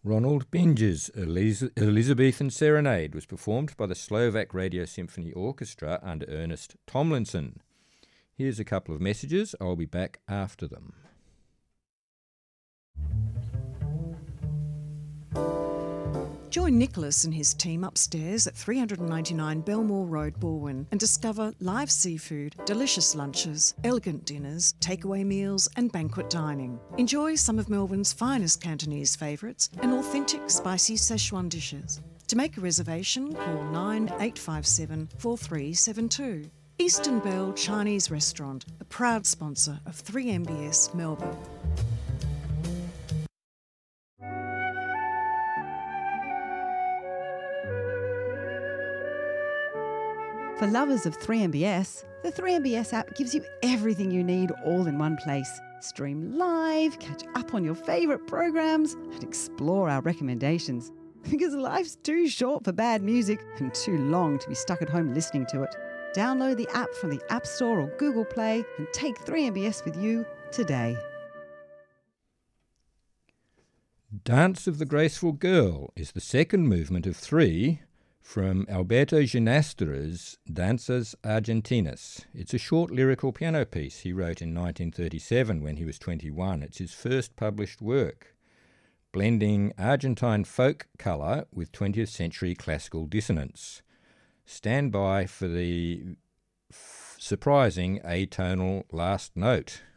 Ronald Binge's Elizabethan Serenade was performed by the Slovak Radio Symphony Orchestra under Ernest Tomlinson. Here's a couple of messages. I'll be back after them. Join Nicholas and his team upstairs at 399 Belmore Road, Balwyn, and discover live seafood, delicious lunches, elegant dinners, takeaway meals and banquet dining. Enjoy some of Melbourne's finest Cantonese favourites and authentic spicy Szechuan dishes. To make a reservation, call 9857 4372. Eastern Bell Chinese Restaurant, a proud sponsor of 3MBS Melbourne. For lovers of 3MBS, the 3MBS app gives you everything you need all in one place. Stream live, catch up on your favourite programs, and explore our recommendations. Because life's too short for bad music and too long to be stuck at home listening to it. Download the app from the App Store or Google Play and take 3MBS with you today. Dance of the Graceful Girl is the second movement of three from Alberto Ginastera's Danzas Argentinas. It's a short lyrical piano piece he wrote in 1937 when he was 21. It's his first published work, blending Argentine folk colour with 20th century classical dissonance. Stand by for the surprising atonal last note.